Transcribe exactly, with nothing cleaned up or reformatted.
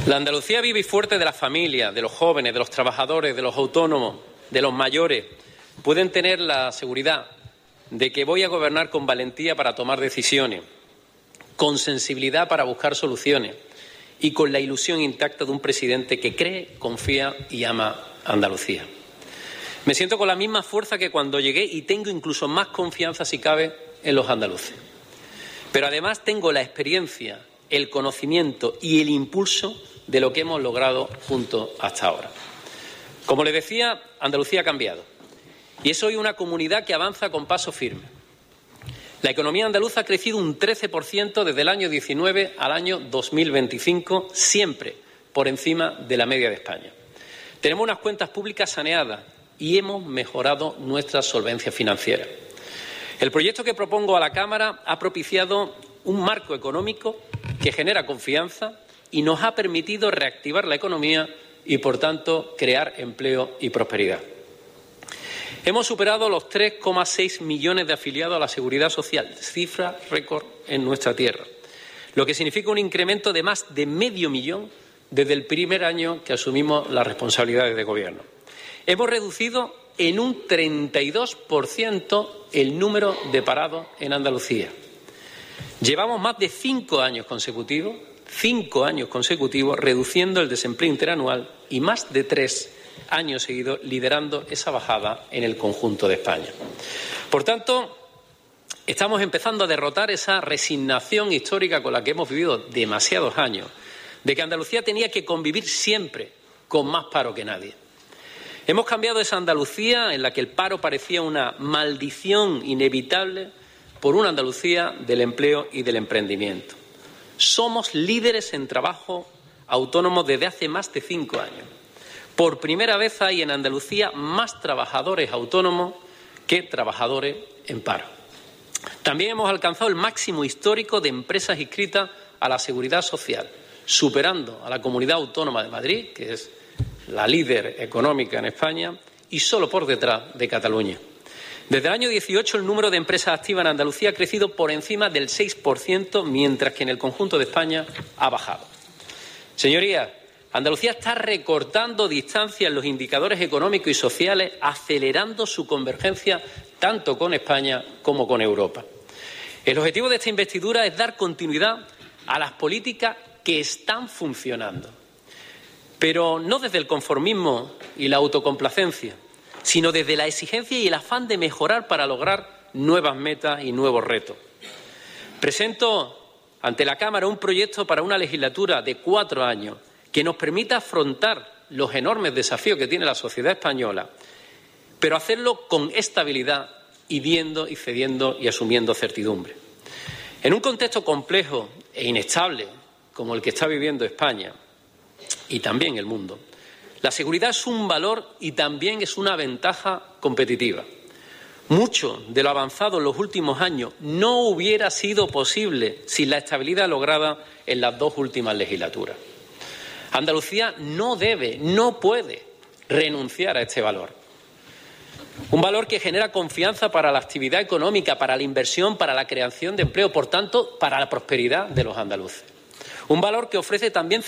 La Andalucía viva y fuerte de las familias, de los jóvenes, de los trabajadores, de los autónomos, de los mayores, pueden tener la seguridad de que voy a gobernar con valentía para tomar decisiones, con sensibilidad para buscar soluciones y con la ilusión intacta de un presidente que cree, confía y ama a Andalucía. Me siento con la misma fuerza que cuando llegué y tengo incluso más confianza, si cabe, en los andaluces. Pero además tengo la experiencia, el conocimiento y el impulso de lo que hemos logrado juntos hasta ahora. Como les decía, Andalucía ha cambiado y es hoy una comunidad que avanza con paso firme. La economía andaluza ha crecido un trece por ciento desde el año diecinueve al año dos mil veinticinco, siempre por encima de la media de España. Tenemos unas cuentas públicas saneadas y hemos mejorado nuestra solvencia financiera. El proyecto que propongo a la Cámara ha propiciado un marco económico que genera confianza y nos ha permitido reactivar la economía y, por tanto, crear empleo y prosperidad. Hemos superado los tres coma seis millones de afiliados a la Seguridad Social, cifra récord en nuestra tierra, lo que significa un incremento de más de medio millón desde el primer año que asumimos las responsabilidades de Gobierno. Hemos reducido en un treinta y dos por ciento el número de parados en Andalucía. Llevamos más de cinco años consecutivos, cinco años consecutivos, reduciendo el desempleo interanual y más de tres años seguidos liderando esa bajada en el conjunto de España. Por tanto, estamos empezando a derrotar esa resignación histórica con la que hemos vivido demasiados años, de que Andalucía tenía que convivir siempre con más paro que nadie. Hemos cambiado esa Andalucía en la que el paro parecía una maldición inevitable por una Andalucía del empleo y del emprendimiento. Somos líderes en trabajo autónomo desde hace más de cinco años. Por primera vez hay en Andalucía más trabajadores autónomos que trabajadores en paro. También hemos alcanzado el máximo histórico de empresas inscritas a la Seguridad Social, superando a la Comunidad Autónoma de Madrid, que es la líder económica en España, y solo por detrás de Cataluña. Desde el año dieciocho el número de empresas activas en Andalucía ha crecido por encima del seis por ciento, mientras que en el conjunto de España ha bajado. Señorías, Andalucía está recortando distancia en los indicadores económicos y sociales, acelerando su convergencia tanto con España como con Europa. El objetivo de esta investidura es dar continuidad a las políticas que están funcionando, pero no desde el conformismo y la autocomplacencia, sino desde la exigencia y el afán de mejorar para lograr nuevas metas y nuevos retos. Presento ante la Cámara un proyecto para una legislatura de cuatro años que nos permita afrontar los enormes desafíos que tiene la sociedad española, pero hacerlo con estabilidad y viendo y cediendo y asumiendo certidumbre. En un contexto complejo e inestable como el que está viviendo España y también el mundo, la seguridad es un valor y también es una ventaja competitiva. Mucho de lo avanzado en los últimos años no hubiera sido posible sin la estabilidad lograda en las dos últimas legislaturas. Andalucía no debe, no puede renunciar a este valor. Un valor que genera confianza para la actividad económica, para la inversión, para la creación de empleo, por tanto, para la prosperidad de los andaluces. Un valor que ofrece también